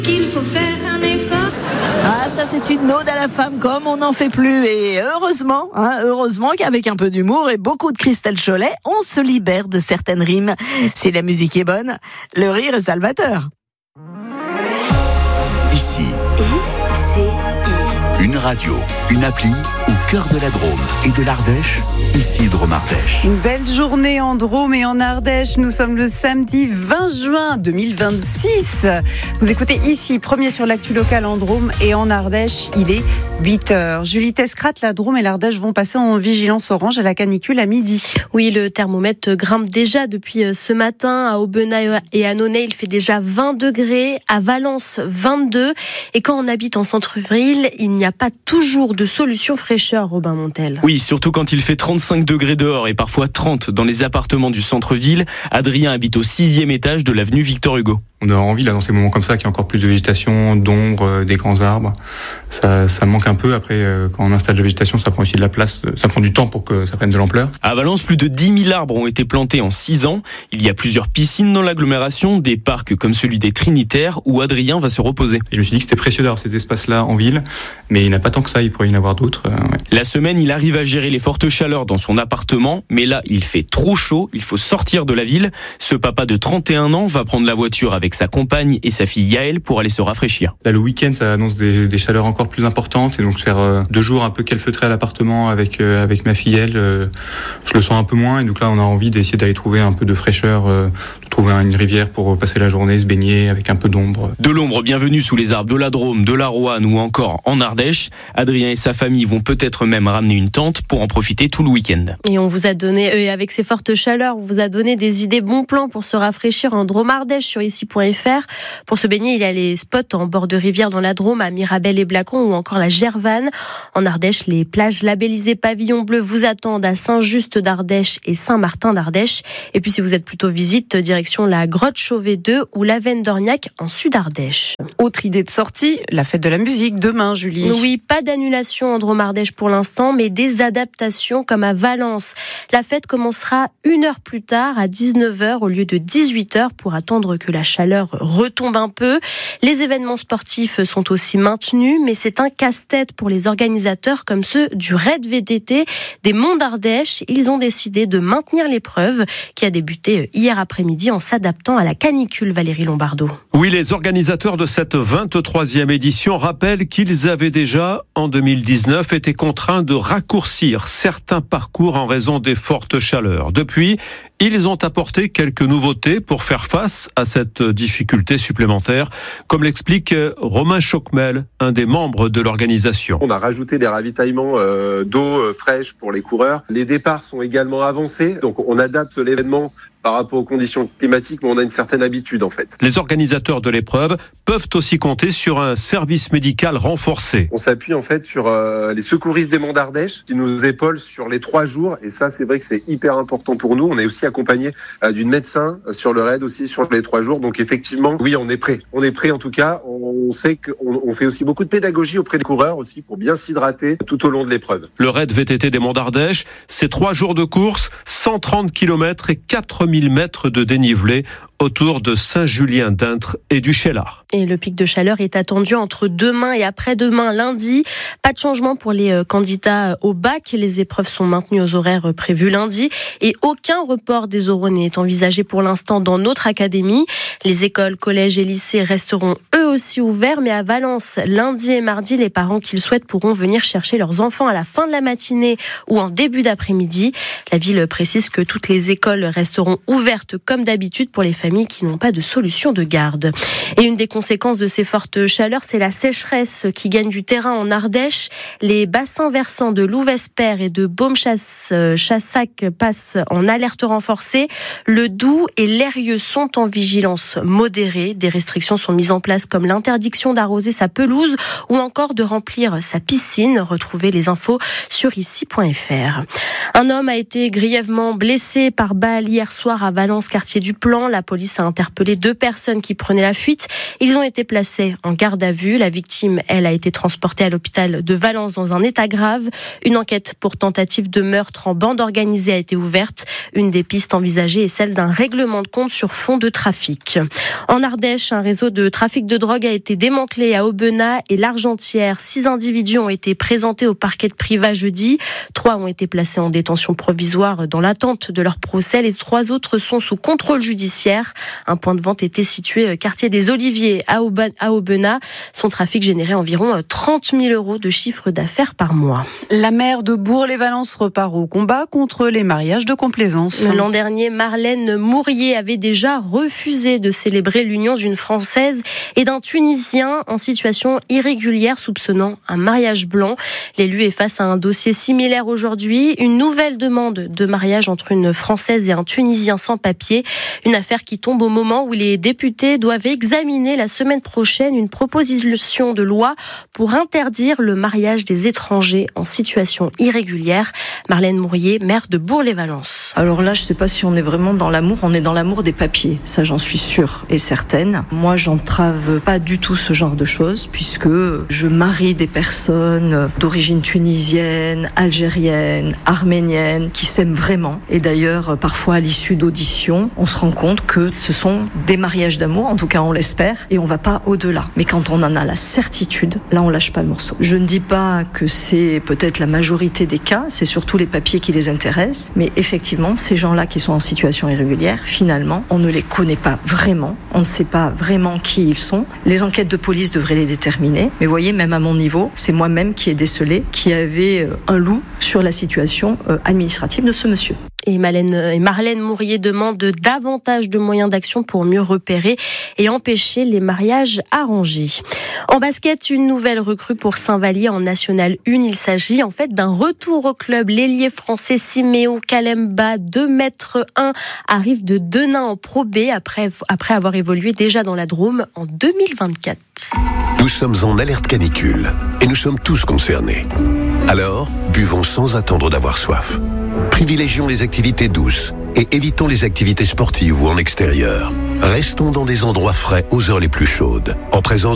Qu'il faut faire un effort. Ah, ça c'est une ode à la femme comme on n'en fait plus. Et heureusement qu'avec un peu d'humour et beaucoup de Christelle Cholet, on se libère de certaines rimes. Si la musique est bonne, le rire est salvateur. Ici, une radio, une appli au cœur de la Drôme et de l'Ardèche. Ici Drôme Ardèche. Une belle journée en Drôme et en Ardèche. Nous sommes le samedi 20 juin 2026. Vous écoutez ici, premier sur l'actu locale en Drôme et en Ardèche. Il est 8h. Julie Tescrat, la Drôme et l'Ardèche vont passer en vigilance orange à la canicule à midi. Oui, le thermomètre grimpe déjà depuis ce matin. À Aubenas et à Nonay, il fait déjà 20 degrés. À Valence, 22. Et quand on habite en centre-ville, il n'y a pas toujours de solution fraîcheur, Robin Montel. Oui, surtout quand il fait 35 degrés dehors et parfois 30 dans les appartements du centre-ville. Adrien habite au 6e étage de l'avenue Victor Hugo. On a envie, là, dans ces moments comme ça, qu'il y ait encore plus de végétation, d'ombre, des grands arbres. Ça manque un peu. Après, quand on installe de la végétation, ça prend aussi de la place. Ça prend du temps pour que ça prenne de l'ampleur. À Valence, plus de 10 000 arbres ont été plantés en 6 ans. Il y a plusieurs piscines dans l'agglomération, des parcs comme celui des Trinitaires, où Adrien va se reposer. Et je me suis dit que c'était précieux d'avoir ces espaces-là en ville, mais il n'y en a pas tant que ça, il pourrait y en avoir d'autres. Ouais. La semaine, il arrive à gérer les fortes chaleurs dans son appartement, mais là, il fait trop chaud, il faut sortir de la ville. Ce papa de 31 ans va prendre la voiture avec sa compagne et sa fille Yaël pour aller se rafraîchir. Là, le week-end, ça annonce des chaleurs encore plus importantes, et donc faire 2 jours un peu calfeutré à l'appartement avec ma fille Yaël, je le sens un peu moins, et donc là, on a envie d'essayer d'aller trouver un peu de fraîcheur, de trouver une rivière pour passer la journée, se baigner avec un peu d'ombre. De l'ombre, bienvenue sous les arbres de la Drôme, de la Roanne ou encore en Ardèche. Adrien et sa famille vont peut-être même ramener une tente pour en profiter tout le week-end. Et on vous a donné, avec ces fortes chaleurs, on vous a donné des idées bons plans pour se rafraîchir en Drôme Ardèche sur ici.fr. Pour se baigner, il y a les spots en bord de rivière dans la Drôme, à Mirabel et Blacon ou encore la Gervanne. En Ardèche, les plages labellisées Pavillon Bleu vous attendent à Saint-Just d'Ardèche et Saint-Martin d'Ardèche. Et puis si vous êtes plutôt visite, direction la Grotte Chauvet 2 ou la Veine d'Orniac en Sud-Ardèche. Autre idée de sortie, la fête de la musique demain, Julie. Oui, pas d'annulation en Drôme Ardèche pour l'instant, mais des adaptations comme à Valence. La fête commencera 1 heure plus tard, à 19h au lieu de 18h pour attendre que la chaleur retombe un peu. Les événements sportifs sont aussi maintenus, mais c'est un casse-tête pour les organisateurs comme ceux du Raid VTT des Monts d'Ardèche. Ils ont décidé de maintenir l'épreuve qui a débuté hier après-midi en s'adaptant à la canicule, Valérie Lombardo. Oui, les organisateurs de cette 23e édition rappellent qu'ils avaient déjà, en 2019, été contraints de raccourcir certains parcours en raison des fortes chaleurs. Depuis, ils ont apporté quelques nouveautés pour faire face à cette difficulté supplémentaire, comme l'explique Romain Chocmel, un des membres de l'organisation. On a rajouté des ravitaillements d'eau fraîche pour les coureurs. Les départs sont également avancés, donc on adapte l'événement par rapport aux conditions climatiques, mais on a une certaine habitude en fait. Les organisateurs de l'épreuve peuvent aussi compter sur un service médical renforcé. On s'appuie en fait sur les secouristes des Monts d'Ardèche qui nous épaulent sur les 3 jours, et ça c'est vrai que c'est hyper important pour nous. On est aussi accompagné d'une médecin sur le raid aussi sur les 3 jours, donc effectivement oui, on est prêt. On est prêt en tout cas. On sait qu'on fait aussi beaucoup de pédagogie auprès des coureurs aussi pour bien s'hydrater tout au long de l'épreuve. Le raid VTT des Monts d'Ardèche, c'est 3 jours de course, 130 km et 4000 mètres de dénivelé autour de Saint-Julien-d'Intres et du Cheylard. Et le pic de chaleur est attendu entre demain et après-demain, lundi. Pas de changement pour les candidats au bac. Les épreuves sont maintenues aux horaires prévus lundi et aucun report des oraux n'est envisagé pour l'instant dans notre académie. Les écoles, collèges et lycées resteront eux aussi ouverts, mais à Valence, lundi et mardi, les parents qui le souhaitent pourront venir chercher leurs enfants à la fin de la matinée ou en début d'après-midi. La ville précise que toutes les écoles resteront ouvertes comme d'habitude pour les familles qui n'ont pas de solution de garde. Et une des conséquences de ces fortes chaleurs, c'est la sécheresse qui gagne du terrain en Ardèche. Les bassins versants de Louvespère et de Baume-Chassac passent en alerte renforcée. Le Doubs et l'Eyrieux sont en vigilance modérée. Des restrictions sont mises en place comme l'interdiction d'arroser sa pelouse ou encore de remplir sa piscine. Retrouvez les infos sur ici.fr. Un homme a été grièvement blessé par balle hier soir à Valence, quartier du Plan. La police police a interpellé 2 personnes qui prenaient la fuite. Ils ont été placés en garde à vue. La victime, elle, a été transportée à l'hôpital de Valence dans un état grave. Une enquête pour tentative de meurtre en bande organisée a été ouverte. Une des pistes envisagées est celle d'un règlement de compte sur fond de trafic. En Ardèche, un réseau de trafic de drogue a été démantelé à Aubenas et l'Argentière. 6 individus ont été présentés au parquet de Privas jeudi. 3 ont été placés en détention provisoire dans l'attente de leur procès. Les 3 autres sont sous contrôle judiciaire. Un point de vente était situé quartier des Oliviers à Aubenas. Son trafic générait environ 30 000 € de chiffre d'affaires par mois. La maire de Bourg-les-Valences repart au combat contre les mariages de complaisance. L'an dernier, Marlène Mourier avait déjà refusé de célébrer l'union d'une Française et d'un Tunisien en situation irrégulière soupçonnant un mariage blanc. L'élu est face à un dossier similaire aujourd'hui. Une nouvelle demande de mariage entre une Française et un Tunisien sans papier. Une affaire qui tombe au moment où les députés doivent examiner la semaine prochaine une proposition de loi pour interdire le mariage des étrangers en situation irrégulière. Marlène Mourier, maire de Bourg-les-Valences. Alors là, je ne sais pas si on est vraiment dans l'amour. On est dans l'amour des papiers. Ça, j'en suis sûre et certaine. Moi, j'entrave pas du tout ce genre de choses puisque je marie des personnes d'origine tunisienne, algérienne, arménienne qui s'aiment vraiment. Et d'ailleurs, parfois, à l'issue d'auditions, on se rend compte que ce sont des mariages d'amour. En tout cas, on l'espère. Et on va pas au-delà. Mais quand on en a la certitude, là, on lâche pas le morceau. Je ne dis pas que c'est peut-être la majorité des cas. C'est surtout les papiers qui les intéressent. Mais effectivement, ces gens-là qui sont en situation irrégulière, finalement, on ne les connaît pas vraiment. On ne sait pas vraiment qui ils sont. Les enquêtes de police devraient les déterminer. Mais vous voyez, même à mon niveau, c'est moi-même qui ai décelé qu'il y avait un loup sur la situation administrative de ce monsieur. Et Marlène Mourier demande davantage de moyens d'action pour mieux repérer et empêcher les mariages arrangés. En basket, une nouvelle recrue pour Saint-Vallier en National 1. Il s'agit en fait d'un retour au club. L'ailier français Siméo Kalemba, 2,1 m, arrive de Denain en Pro B après avoir évolué déjà dans la Drôme en 2024. Nous sommes en alerte canicule et nous sommes tous concernés. Alors, buvons sans attendre d'avoir soif. Privilégions les activités douces et évitons les activités sportives ou en extérieur. Restons dans des endroits frais aux heures les plus chaudes, en présence